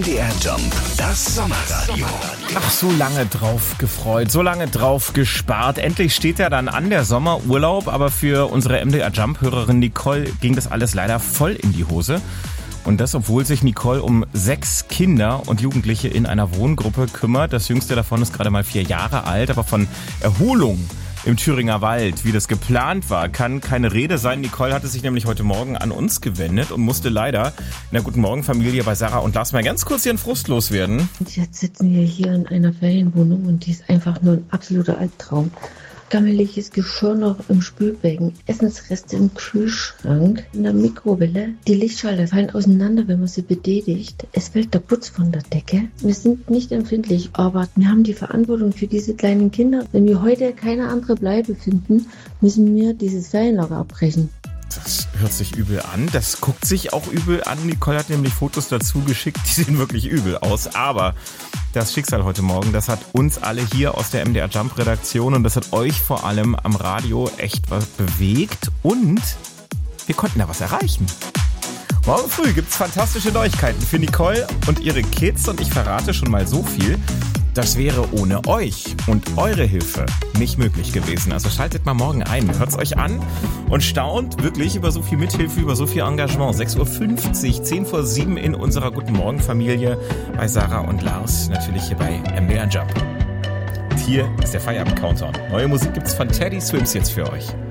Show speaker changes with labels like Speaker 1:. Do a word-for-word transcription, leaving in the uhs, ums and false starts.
Speaker 1: M D R Jump, das Sommerradio.
Speaker 2: Ach, so lange drauf gefreut, so lange drauf gespart. Endlich steht ja dann an der Sommerurlaub, aber für unsere M D R Jump-Hörerin Nicole ging das alles leider voll in die Hose. Und das, obwohl sich Nicole um sechs Kinder und Jugendliche in einer Wohngruppe kümmert. Das jüngste davon ist gerade mal vier Jahre alt, aber von Erholung im Thüringer Wald, wie das geplant war, kann keine Rede sein. Nicole hatte sich nämlich heute Morgen an uns gewendet und musste leider in der Guten Morgen Familie bei Sarah und Lars mal ganz kurz ihren Frust loswerden.
Speaker 3: Und jetzt sitzen wir hier in einer Ferienwohnung und die ist einfach nur ein absoluter Albtraum. Gammeliges Geschirr noch im Spülbecken, Essensreste im Kühlschrank, in der Mikrowelle. Die Lichtschalter fallen auseinander, wenn man sie betätigt. Es fällt der Putz von der Decke. Wir sind nicht empfindlich, aber wir haben die Verantwortung für diese kleinen Kinder. Wenn wir heute keine andere Bleibe finden, müssen wir dieses Ferienlager abbrechen.
Speaker 2: Das hört sich übel an. Das guckt sich auch übel an. Nicole hat nämlich Fotos dazu geschickt. Die sehen wirklich übel aus. Aber das Schicksal heute Morgen, das hat uns alle hier aus der M D R Jump Redaktion und das hat euch vor allem am Radio echt was bewegt. Und wir konnten da was erreichen. Morgen früh gibt's fantastische Neuigkeiten für Nicole und ihre Kids. Und ich verrate schon mal so viel. Das wäre ohne euch und eure Hilfe nicht möglich gewesen. Also schaltet mal morgen ein, hört's euch an und staunt wirklich über so viel Mithilfe, über so viel Engagement. sechs Uhr fünfzig, zehn vor sieben in unserer Guten Morgen Familie bei Sarah und Lars, natürlich hier bei M D R Jump. Und hier ist der Feierabend-Countdown. Neue Musik gibt's von Teddy Swims jetzt für euch.